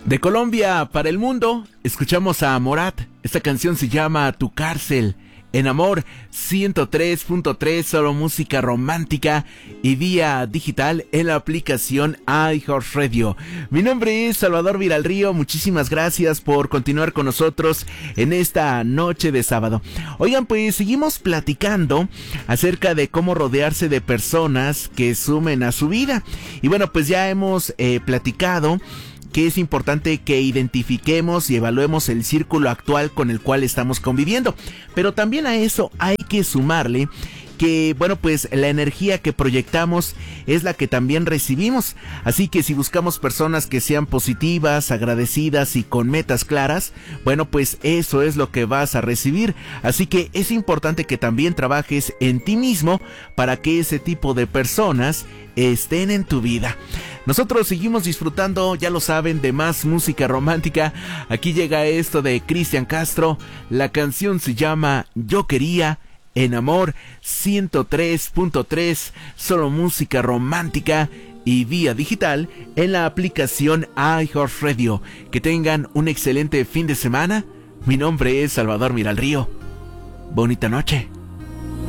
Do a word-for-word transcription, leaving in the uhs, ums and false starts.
De Colombia para el mundo, escuchamos a Morat. Esta canción se llama Tu Cárcel. En Amor ciento tres punto tres, solo música romántica y vía digital en la aplicación iHeartRadio. Mi nombre es Salvador Viralrío, muchísimas gracias por continuar con nosotros en esta noche de sábado. Oigan, pues seguimos platicando acerca de cómo rodearse de personas que sumen a su vida. Y bueno, pues ya hemos eh, platicado que es importante que identifiquemos y evaluemos el círculo actual con el cual estamos conviviendo. Pero también a eso hay que sumarle que, bueno, pues la energía que proyectamos es la que también recibimos. Así que si buscamos personas que sean positivas, agradecidas y con metas claras, bueno, pues eso es lo que vas a recibir. Así que es importante que también trabajes en ti mismo para que ese tipo de personas estén en tu vida. Nosotros seguimos disfrutando, ya lo saben, de más música romántica. Aquí llega esto de Cristian Castro. La canción se llama Yo Quería. En Amor ciento tres punto tres, solo música romántica y vía digital en la aplicación iHeartRadio. Que tengan un excelente fin de semana. Mi nombre es Salvador Viralrío. Bonita noche.